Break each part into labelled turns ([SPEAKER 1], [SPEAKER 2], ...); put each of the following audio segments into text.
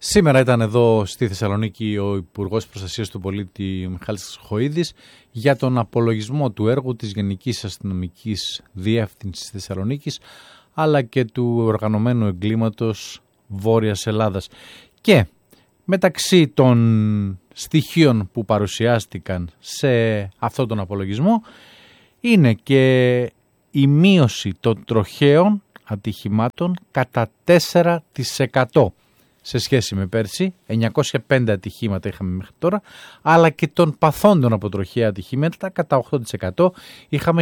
[SPEAKER 1] Σήμερα ήταν εδώ στη Θεσσαλονίκη ο Υπουργός Προστασίας του Πολίτη ο Μιχάλης Χοΐδης για τον απολογισμό του έργου της Γενικής Αστυνομικής Διεύθυνσης Θεσσαλονίκης αλλά και του οργανωμένου εγκλήματος Βόρειας Ελλάδας. Και μεταξύ των στοιχείων που παρουσιάστηκαν σε αυτόν τον απολογισμό είναι και η μείωση των τροχαίων ατυχημάτων κατά 4% σε σχέση με πέρσι. 905 ατυχήματα είχαμε μέχρι τώρα, αλλά και των παθόντων από τροχαία ατυχήματα κατά 8%, είχαμε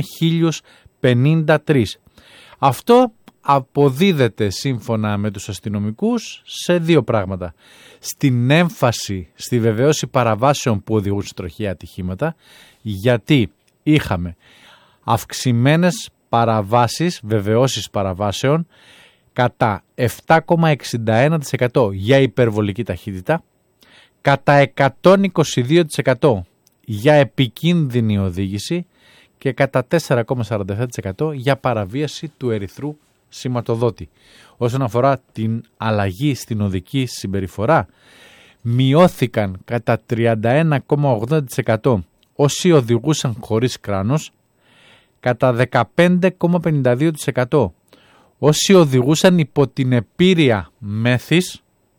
[SPEAKER 1] 1053. Αυτό αποδίδεται σύμφωνα με τους αστυνομικούς σε δύο πράγματα. Στην έμφαση στη βεβαίωση παραβάσεων που οδηγούν σε τροχαία ατυχήματα, γιατί είχαμε αυξημένες παραβάσεις, βεβαιώσεις παραβάσεων κατά 7,61% για υπερβολική ταχύτητα, κατά 122% για επικίνδυνη οδήγηση και κατά 4,47% για παραβίαση του ερυθρού σηματοδότη. Όσον αφορά την αλλαγή στην οδική συμπεριφορά, μειώθηκαν κατά 31,80% όσοι οδηγούσαν χωρίς κράνος, κατά 15,52% όσοι οδηγούσαν υπό την επήρεια μέθης,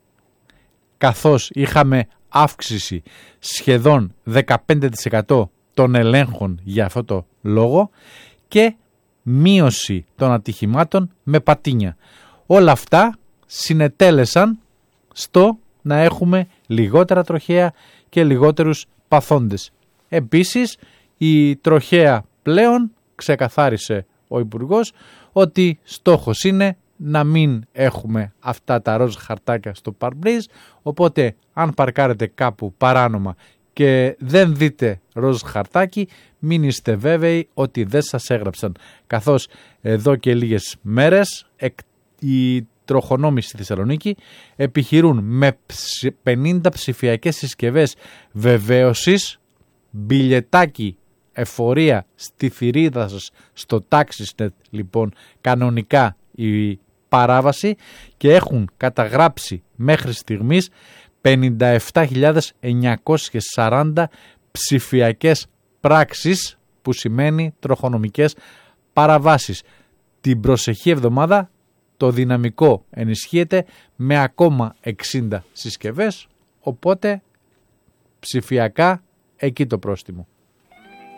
[SPEAKER 1] καθώς είχαμε αύξηση σχεδόν 15% των ελέγχων για αυτό το λόγο και μείωση των ατυχημάτων με πατίνια. Όλα αυτά συνετέλεσαν στο να έχουμε λιγότερα τροχαία και λιγότερους παθόντες. Επίσης, η τροχαία πλέον ξεκαθάρισε ο Υπουργός ότι στόχος είναι να μην έχουμε αυτά τα ροζ χαρτάκια στο παρμπρίζ, οπότε αν παρκάρετε κάπου παράνομα και δεν δείτε ροζ χαρτάκι, μην είστε βέβαιοι ότι δεν σας έγραψαν. Καθώς εδώ και λίγες μέρες οι τροχονόμοι στη Θεσσαλονίκη επιχειρούν με 50 ψηφιακές συσκευές βεβαίωσης, μπιλιετάκι εφορία στη θηρίδα σας, στο TaxiNet λοιπόν κανονικά η παράβαση, και έχουν καταγράψει μέχρι στιγμής 57.940 ψηφιακές πράξεις, που σημαίνει τροχονομικές παραβάσεις. Την προσεχή εβδομάδα το δυναμικό ενισχύεται με ακόμα 60 συσκευές, οπότε ψηφιακά εκεί το πρόστιμο.